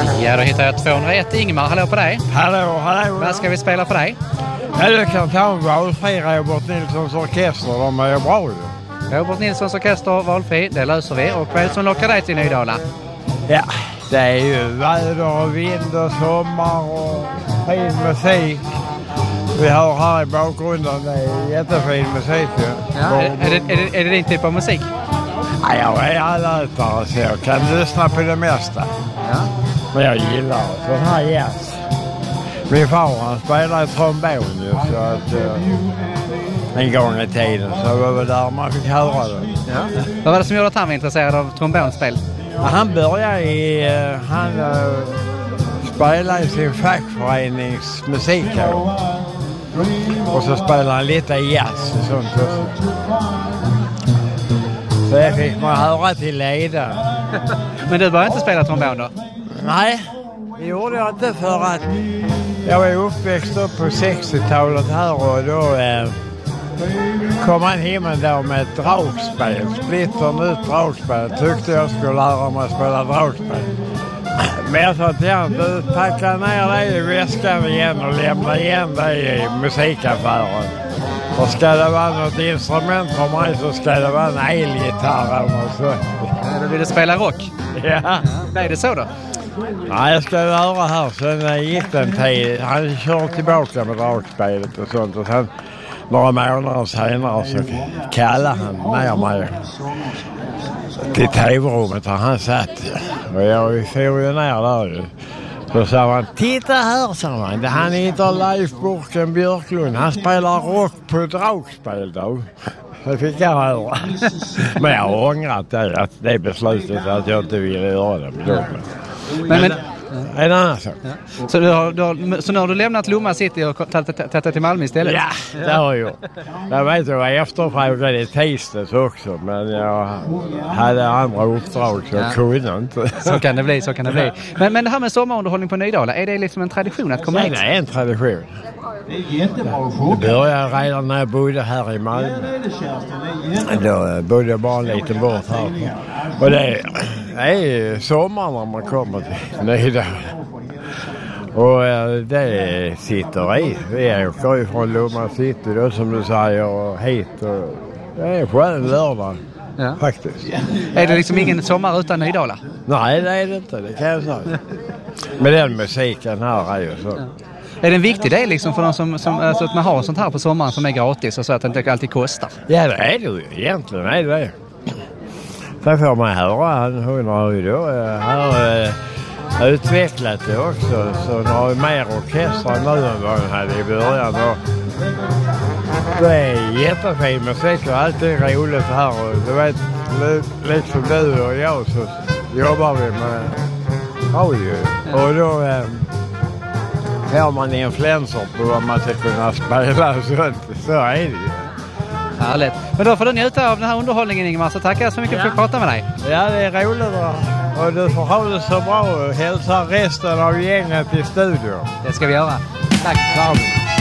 Ja, då hittar jag 201. Ingemar, hallå på dig. Hallå. Vad ska vi spela för dig? Jag kan ta en valfri Robert Nilssons orkester, de är bra ju. Robert Nilssons orkester, valfri, det löser vi. Och vad är det som lockar dig till Nydala? Ja, det är ju väder och vind och sommar och fin musik. Vi har här i bakgrunden, det är jättefin musik ju. Ja, är det din typ av musik? Ja, jag är allätare så jag kan lyssna på det mesta. Ja. Men jag gillar sån här jazz. Min far han spelar trombon ju så att en gång i tiden så var det där man fick höra det. Ja. Vad var det som gjorde att han var intresserad av trombonspel? Ja, han började han spelade i sin fackförenings musikkår. Och så spelade han lite jazz och sånt också. Så det fick man höra till leda. Men du började inte spela trombon då? Nej, det gjorde jag inte för att jag var uppväxt upp på 60-talet här och då kom han hem en dag med ett dragspel. Splitter nytt dragspel. Tyckte jag skulle lära mig att spela dragspel. Men jag sa till honom, du packar ner dig i väskan igen och lämnar igen dig i musikaffären. Och ska det vara något instrument för mig så ska det vara en elgitarr och så. Då vill du spela rock? Ja. Är det så då? Nej, jag ska höra här. Sen gick den tid. Han kör tillbaka med dragspelet och sånt. Och sen några månader senare så kallade han ner mig till tv-rummet där han satt. Och jag får ju ner där. Så sa han, titta här, sa han. Han heter Leif Burken Björklund. Han spelar rock på dragspel då. Det fick jag höra. Men jag har ångrat det, att det beslutet att jag inte ville göra det. Men en annan sak. Ja. Så nu har du lämnat Lomma City och tagit till Malmö istället? Ja, det har jag gjort. Jag vet att jag var efterfrågad i tisdags också, men jag hade andra uppdrag så jag kunde inte. Så kan det bli. Men det här med sommarunderhållning på Nydala, är det liksom en tradition att komma hit? Det är en tradition. Det började redan när jag bodde här i Malmö. Då bodde jag bara lite bort här. Och det är sommar när man kommer till Nydala. Och det sitter i. Vi åker ju från Lomma City då, som du säger, och hit. Och det är en skön lördag, faktiskt. Är det liksom ingen sommar utan Nydala? Nej, det är det inte, det kan jag säga. Men den musiken här är ju så. Ja. Är det en viktig del liksom för de som alltså att man har sånt här på sommaren som är gratis och så att det inte alltid kostar? Ja, det är det ju. Egentligen är det. Sen får man höra, hon har ju då utvecklat det också. Så hon har ju mer orkestrar nu än vad hon hade i början. Och det är jättefin musik och alltid roligt här. Och du vet, liksom du och jag så jobbar vi med radio. Och då har man influenser på vad man ska kunna spela och sånt. Så är det ju. Härligt. Men då får du njuta av den här underhållningen, Ingemar, så tackar jag så mycket för att prata med dig. Ja, det är roligt och du får ha det så bra och hälsa resten av gänget i studion. Det ska vi göra. Tack.